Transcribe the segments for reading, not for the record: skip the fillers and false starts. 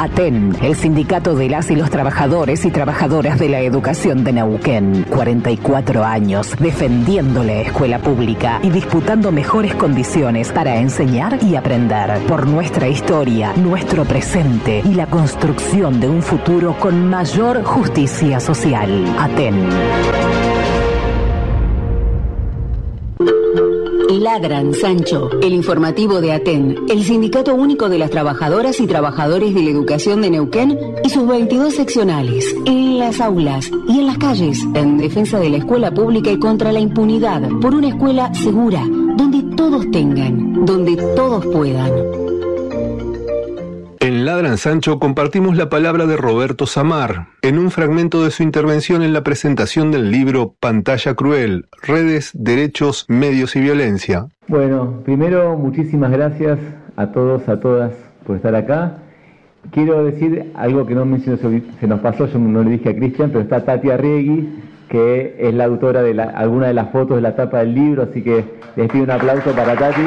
ATEN, el sindicato de las y los trabajadores y trabajadoras de la educación de Neuquén. 44 años defendiendo la escuela pública y disputando mejores condiciones para enseñar y aprender. Por nuestra historia, nuestro presente y la construcción de un futuro con mayor justicia social. ATEN. La Gran Sancho, el informativo de ATEN, el Sindicato Único de las Trabajadoras y Trabajadores de la Educación de Neuquén y sus 22 seccionales, en las aulas y en las calles, en defensa de la escuela pública y contra la impunidad, por una escuela segura, donde todos tengan, donde todos puedan. En Ladran Sancho compartimos la palabra de Roberto Samar, en un fragmento de su intervención en la presentación del libro Pantalla Cruel, Redes, Derechos, Medios y Violencia. Bueno, primero muchísimas gracias a todos, a todas por estar acá. Quiero decir algo que no mencioné, se nos pasó, yo no le dije a Cristian, pero está Tati Arregui, que es la autora de alguna de las fotos de la tapa del libro, así que les pido un aplauso para Tati,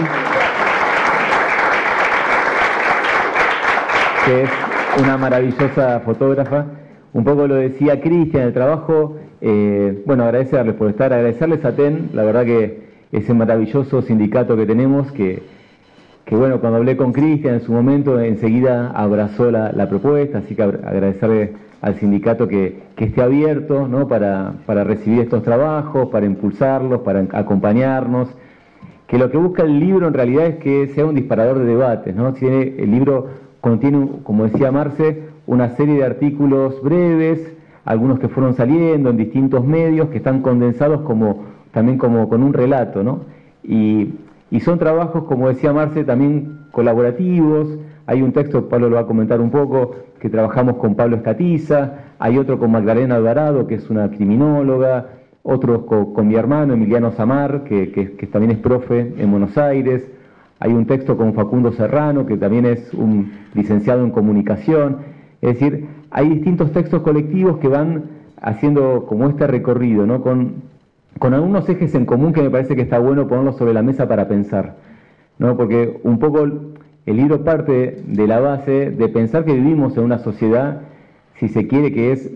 que es una maravillosa fotógrafa. Un poco lo decía Cristian, el trabajo, agradecerles por estar, agradecerles a TEN, la verdad que ese maravilloso sindicato que tenemos, que bueno, cuando hablé con Cristian en su momento, enseguida abrazó la propuesta, así que agradecerle al sindicato que esté abierto, ¿no?, para recibir estos trabajos, para impulsarlos, para acompañarnos, que lo que busca el libro en realidad es que sea un disparador de debates, ¿no? El libro contiene, como decía Marce, una serie de artículos breves, algunos que fueron saliendo en distintos medios, que están condensados también con un relato, ¿no? Y son trabajos, como decía Marce, también colaborativos. Hay un texto, Pablo lo va a comentar un poco, que trabajamos con Pablo Escatiza, hay otro con Magdalena Alvarado, que es una criminóloga, otro con mi hermano Emiliano Samar, que también es profe en Buenos Aires. Hay un texto con Facundo Serrano, que también es un licenciado en comunicación. Es decir, hay distintos textos colectivos que van haciendo como este recorrido, ¿no?, con algunos ejes en común que me parece que está bueno ponerlos sobre la mesa para pensar, ¿no? Porque un poco el libro parte de la base de pensar que vivimos en una sociedad, si se quiere, que es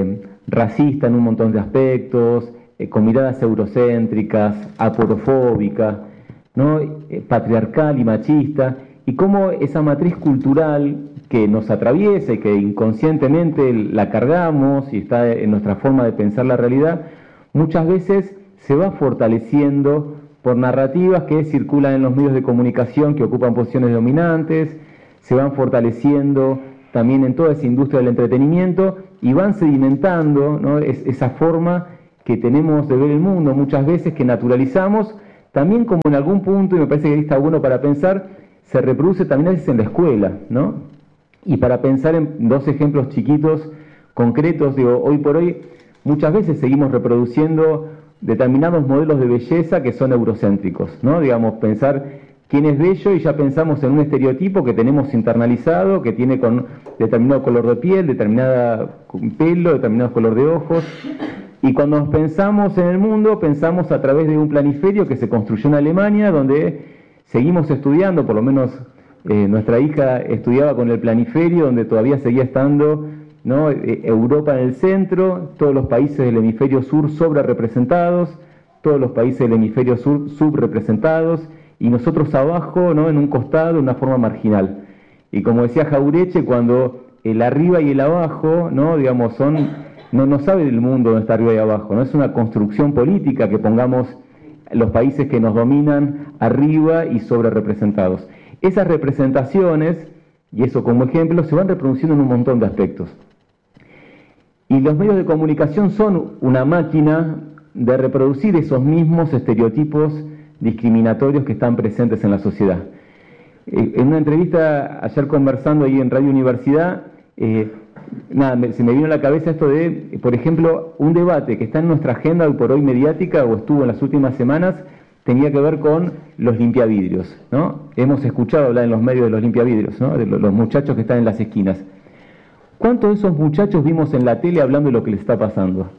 racista en un montón de aspectos, con miradas eurocéntricas, aporofóbicas, ¿no?, patriarcal y machista, y cómo esa matriz cultural que nos atraviesa y que inconscientemente la cargamos y está en nuestra forma de pensar la realidad, muchas veces se va fortaleciendo por narrativas que circulan en los medios de comunicación que ocupan posiciones dominantes, se van fortaleciendo también en toda esa industria del entretenimiento y van sedimentando, ¿no?, esa forma que tenemos de ver el mundo, muchas veces que naturalizamos. También, como en algún punto, y me parece que ahí está bueno para pensar, se reproduce también a veces en la escuela, ¿no? Y para pensar en dos ejemplos chiquitos, concretos, digo, hoy por hoy muchas veces seguimos reproduciendo determinados modelos de belleza que son eurocéntricos, ¿no? Digamos, pensar quién es bello y ya pensamos en un estereotipo que tenemos internalizado, que tiene con determinado color de piel, determinado pelo, determinado color de ojos. Y cuando nos pensamos en el mundo, pensamos a través de un planiferio que se construyó en Alemania, donde seguimos estudiando, por lo menos nuestra hija estudiaba con el planiferio, donde todavía seguía estando, ¿no?, Europa en el centro, todos los países del hemisferio sur sobrerepresentados, todos los países del hemisferio sur subrepresentados, y nosotros abajo, ¿no?, en un costado, de una forma marginal. Y como decía Jaureche, cuando el arriba y el abajo, ¿no?, digamos, no sabe del mundo donde está arriba y abajo, no es una construcción política que pongamos los países que nos dominan arriba y sobre representados. Esas representaciones, y eso como ejemplo, se van reproduciendo en un montón de aspectos. Y los medios de comunicación son una máquina de reproducir esos mismos estereotipos discriminatorios que están presentes en la sociedad. En una entrevista ayer conversando ahí en Radio Universidad, se me vino a la cabeza esto de, por ejemplo, un debate que está en nuestra agenda hoy por hoy mediática, o estuvo en las últimas semanas, tenía que ver con los limpiavidrios, ¿no? Hemos escuchado hablar en los medios de los limpiavidrios, ¿no?, de los muchachos que están en las esquinas. ¿Cuántos de esos muchachos vimos en la tele hablando de lo que les está pasando?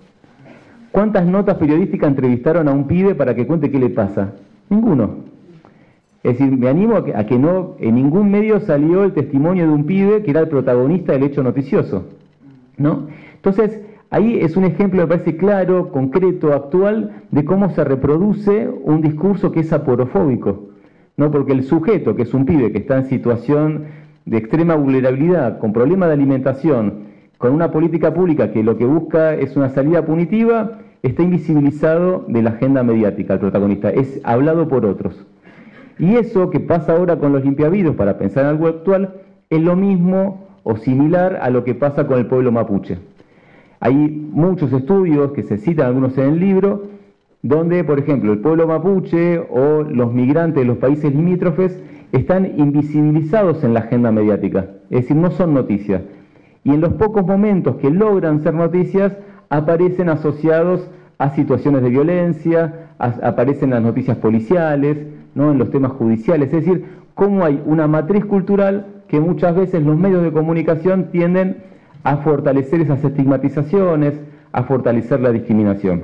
¿Cuántas notas periodísticas entrevistaron a un pibe para que cuente qué le pasa? Ninguno. Es decir, me animo a que no, en ningún medio salió el testimonio de un pibe que era el protagonista del hecho noticioso, ¿no? Entonces, ahí es un ejemplo, me parece claro, concreto, actual, de cómo se reproduce un discurso que es aporofóbico, ¿no? Porque el sujeto, que es un pibe que está en situación de extrema vulnerabilidad, con problemas de alimentación, con una política pública que lo que busca es una salida punitiva, está invisibilizado de la agenda mediática, el protagonista, es hablado por otros. Y eso que pasa ahora con los limpiavidrios, para pensar en algo actual, es lo mismo o similar a lo que pasa con el pueblo mapuche. Hay muchos estudios que se citan, algunos en el libro, donde, por ejemplo, el pueblo mapuche o los migrantes de los países limítrofes están invisibilizados en la agenda mediática, es decir, no son noticias. Y en los pocos momentos que logran ser noticias, aparecen asociados a situaciones de violencia, aparecen las noticias policiales, ¿no? En los temas judiciales, es decir, cómo hay una matriz cultural que muchas veces los medios de comunicación tienden a fortalecer esas estigmatizaciones, a fortalecer la discriminación.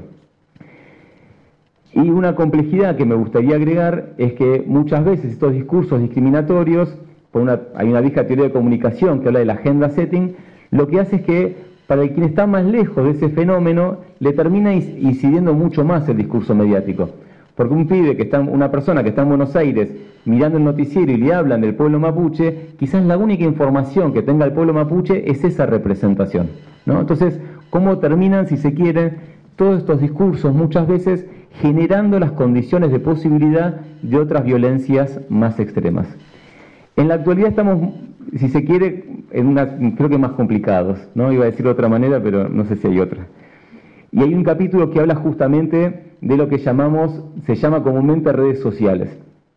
Y una complejidad que me gustaría agregar es que muchas veces estos discursos discriminatorios, hay una vieja teoría de comunicación que habla de la agenda setting, lo que hace es que para quien está más lejos de ese fenómeno, le termina incidiendo mucho más el discurso mediático. Porque un pibe una persona que está en Buenos Aires mirando el noticiero y le hablan del pueblo mapuche, quizás la única información que tenga el pueblo mapuche es esa representación, ¿no? Entonces, ¿cómo terminan, si se quiere, todos estos discursos muchas veces generando las condiciones de posibilidad de otras violencias más extremas? En la actualidad estamos, si se quiere, creo que más complicados, ¿no? Iba a decirlo de otra manera, pero no sé si hay otra. Y hay un capítulo que habla justamente de lo que se llama comúnmente redes sociales.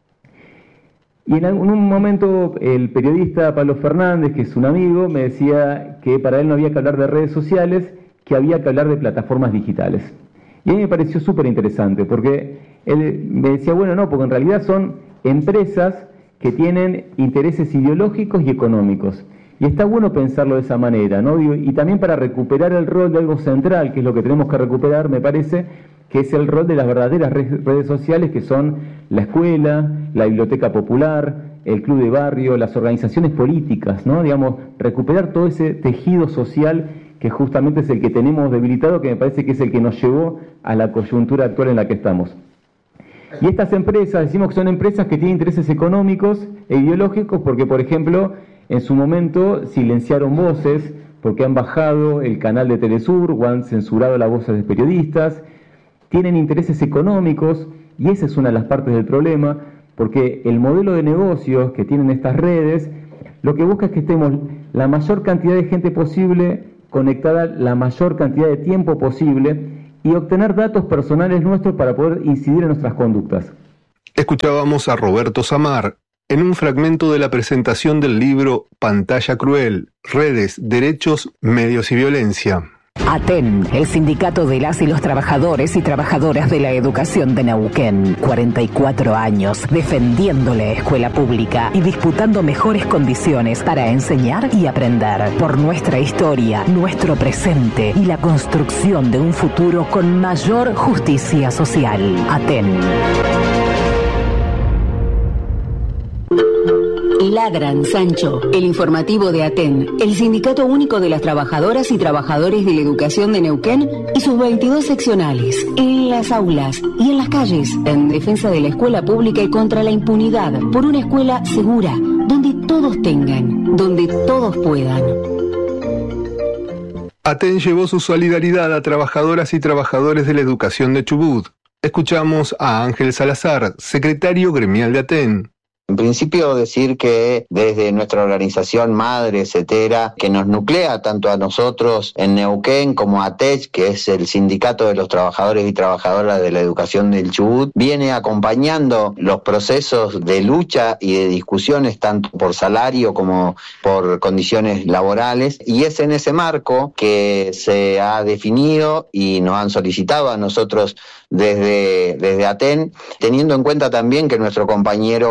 Y en un momento el periodista Pablo Fernández, que es un amigo, me decía que para él no había que hablar de redes sociales, que había que hablar de plataformas digitales. Y a mí me pareció súper interesante, porque él me decía, bueno, no, porque en realidad son empresas que tienen intereses ideológicos y económicos. Y está bueno pensarlo de esa manera, ¿no? Y también para recuperar el rol de algo central, que es lo que tenemos que recuperar, me parece, que es el rol de las verdaderas redes sociales, que son la escuela, la biblioteca popular, el club de barrio, las organizaciones políticas, ¿no? Digamos, recuperar todo ese tejido social que justamente es el que tenemos debilitado, que me parece que es el que nos llevó a la coyuntura actual en la que estamos. Y estas empresas, decimos que son empresas que tienen intereses económicos e ideológicos porque, por ejemplo, en su momento silenciaron voces porque han bajado el canal de Telesur o han censurado las voces de periodistas, tienen intereses económicos y esa es una de las partes del problema, porque el modelo de negocios que tienen estas redes lo que busca es que estemos la mayor cantidad de gente posible conectada la mayor cantidad de tiempo posible y obtener datos personales nuestros para poder incidir en nuestras conductas. Escuchábamos a Roberto Samar en un fragmento de la presentación del libro Pantalla Cruel, Redes, Derechos, Medios y Violencia. ATEN, el sindicato de las y los trabajadores y trabajadoras de la educación de Neuquén, 44 años, defendiendo la escuela pública y disputando mejores condiciones para enseñar y aprender por nuestra historia, nuestro presente y la construcción de un futuro con mayor justicia social. ATEN. Ladran, Sancho, el informativo de ATEN, el Sindicato Único de las Trabajadoras y Trabajadores de la Educación de Neuquén y sus 22 seccionales, en las aulas y en las calles, en defensa de la escuela pública y contra la impunidad, por una escuela segura, donde todos tengan, donde todos puedan. ATEN llevó su solidaridad a trabajadoras y trabajadores de la educación de Chubut. Escuchamos a Ángel Salazar, secretario gremial de ATEN. En principio decir que desde nuestra organización madre, CETERA, que nos nuclea tanto a nosotros en Neuquén como a TECH, que es el sindicato de los trabajadores y trabajadoras de la educación del Chubut, viene acompañando los procesos de lucha y de discusiones tanto por salario como por condiciones laborales, y es en ese marco que se ha definido y nos han solicitado a nosotros desde ATEN, teniendo en cuenta también que nuestro compañero Marcelo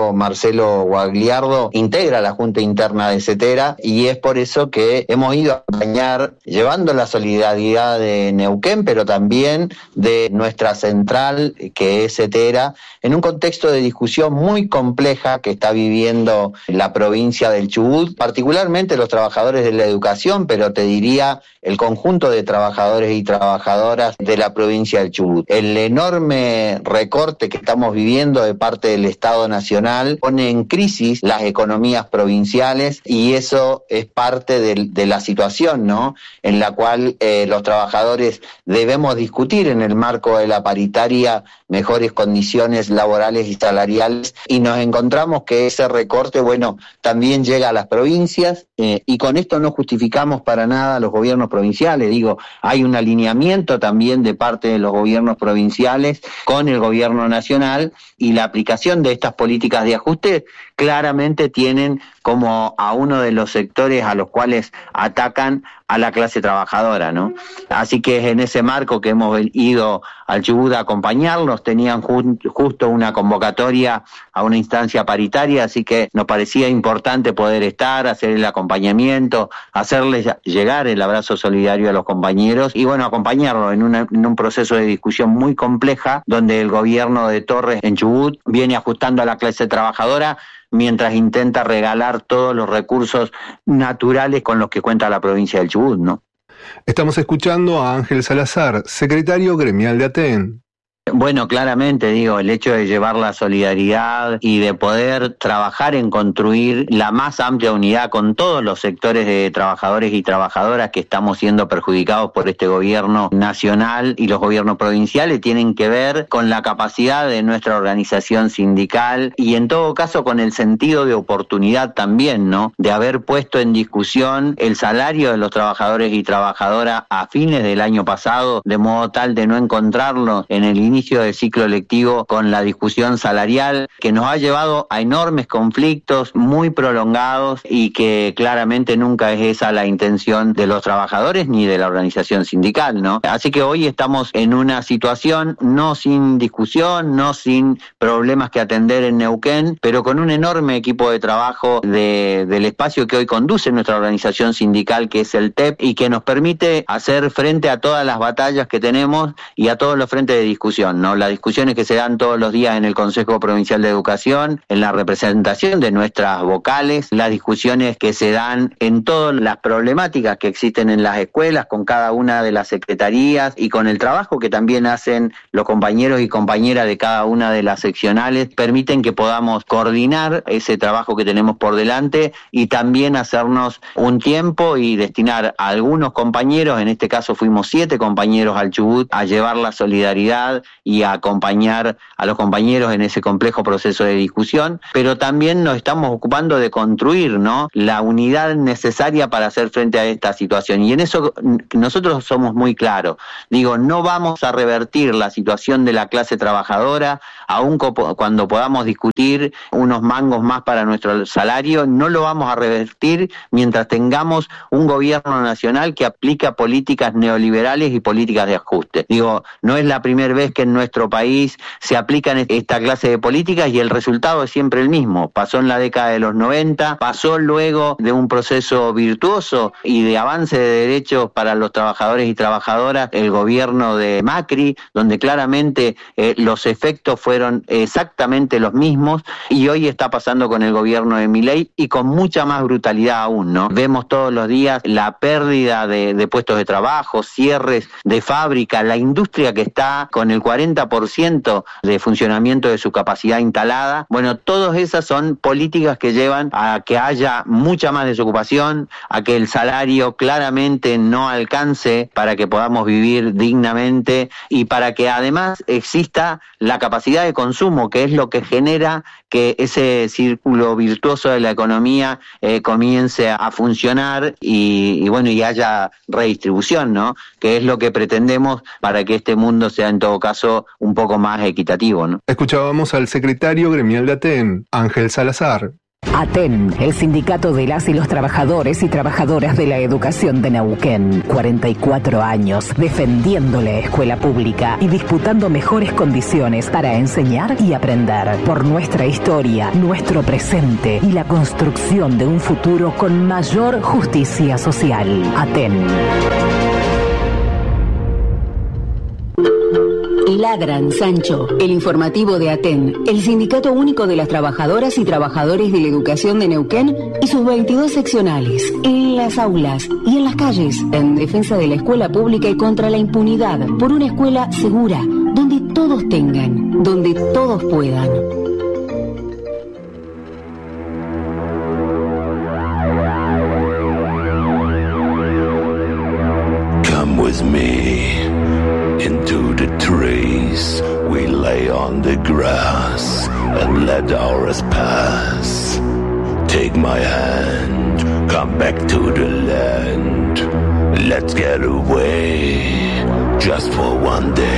Marcelo Guagliardo, integra la Junta Interna de CETERA, y es por eso que hemos ido a acompañar, llevando la solidaridad de Neuquén, pero también de nuestra central, que es CETERA, en un contexto de discusión muy compleja que está viviendo la provincia del Chubut, particularmente los trabajadores de la educación, pero te diría el conjunto de trabajadores y trabajadoras de la provincia del Chubut. El enorme recorte que estamos viviendo de parte del Estado Nacional pone en crisis las economías provinciales, y eso es parte de la situación, ¿no?, en la cual los trabajadores debemos discutir en el marco de la paritaria mejores condiciones laborales y salariales, y nos encontramos que ese recorte, bueno, también llega a las provincias, y con esto no justificamos para nada a los gobiernos provinciales. Digo, hay un alineamiento también de parte de los gobiernos provinciales con el gobierno nacional, y la aplicación de estas políticas de ajuste claramente tienen como a uno de los sectores a los cuales atacan a la clase trabajadora, ¿no? Así que es en ese marco que hemos ido al Chubut a acompañarlos. Tenían justo una convocatoria a una instancia paritaria, así que nos parecía importante poder estar, hacer el acompañamiento, hacerles llegar el abrazo solidario a los compañeros y, bueno, acompañarlos en un proceso de discusión muy compleja, donde el gobierno de Torres en Chubut viene ajustando a la clase trabajadora mientras intenta regalar todos los recursos naturales con los que cuenta la provincia del Chubut, ¿no? Estamos escuchando a Ángel Salazar, secretario gremial de ATEN. Bueno, claramente, digo, el hecho de llevar la solidaridad y de poder trabajar en construir la más amplia unidad con todos los sectores de trabajadores y trabajadoras que estamos siendo perjudicados por este gobierno nacional y los gobiernos provinciales, tienen que ver con la capacidad de nuestra organización sindical y, en todo caso, con el sentido de oportunidad también, ¿no?, de haber puesto en discusión el salario de los trabajadores y trabajadoras a fines del año pasado, de modo tal de no encontrarlo en el inicio del ciclo lectivo con la discusión salarial, que nos ha llevado a enormes conflictos muy prolongados y que claramente nunca es esa la intención de los trabajadores ni de la organización sindical, ¿no? Así que hoy estamos en una situación no sin discusión, no sin problemas que atender en Neuquén, pero con un enorme equipo de trabajo del espacio que hoy conduce nuestra organización sindical, que es el TEP, y que nos permite hacer frente a todas las batallas que tenemos y a todos los frentes de discusión, ¿no? Las discusiones que se dan todos los días en el Consejo Provincial de Educación, en la representación de nuestras vocales, las discusiones que se dan en todas las problemáticas que existen en las escuelas, con cada una de las secretarías y con el trabajo que también hacen los compañeros y compañeras de cada una de las seccionales, permiten que podamos coordinar ese trabajo que tenemos por delante y también hacernos un tiempo y destinar a algunos compañeros, en este caso fuimos 7 compañeros al Chubut, a llevar la solidaridad y a acompañar a los compañeros en ese complejo proceso de discusión, pero también nos estamos ocupando de construir, ¿no?, la unidad necesaria para hacer frente a esta situación, y en eso nosotros somos muy claros. Digo, no vamos a revertir la situación de la clase trabajadora, aun cuando podamos discutir unos mangos más para nuestro salario, no lo vamos a revertir mientras tengamos un gobierno nacional que aplica políticas neoliberales y políticas de ajuste. Digo, no es la primera vez que en nuestro país se aplican esta clase de políticas y el resultado es siempre el mismo. Pasó en la década de los 90, pasó luego de un proceso virtuoso y de avance de derechos para los trabajadores y trabajadoras, el gobierno de Macri, donde claramente los efectos fueron exactamente los mismos, y hoy está pasando con el gobierno de Milei y con mucha más brutalidad aún, ¿no? Vemos todos los días la pérdida de puestos de trabajo, cierres de fábrica, la industria que está con el 40% de funcionamiento de su capacidad instalada. Bueno, todas esas son políticas que llevan a que haya mucha más desocupación, a que el salario claramente no alcance para que podamos vivir dignamente y para que además exista la capacidad de consumo, que es lo que genera que ese círculo virtuoso de la economía comience a funcionar y bueno, y haya redistribución, ¿no?, que es lo que pretendemos para que este mundo sea en todo caso un poco más equitativo, ¿no? Escuchábamos al secretario gremial de ATEN, Ángel Salazar. ATEN, el sindicato de las y los trabajadores y trabajadoras de la educación de Neuquén. 44 años defendiendo la escuela pública y disputando mejores condiciones para enseñar y aprender. Por nuestra historia, nuestro presente y la construcción de un futuro con mayor justicia social. ATEN. Ladran, Sancho, el informativo de ATEN, el Sindicato Único de las Trabajadoras y Trabajadores de la Educación de Neuquén y sus 22 seccionales, en las aulas y en las calles, en defensa de la escuela pública y contra la impunidad, por una escuela segura, donde todos tengan, donde todos puedan. Come with me into the trees. We lay on the grass and let ours pass. Take my hand, come back to the land. Let's get away just for one day.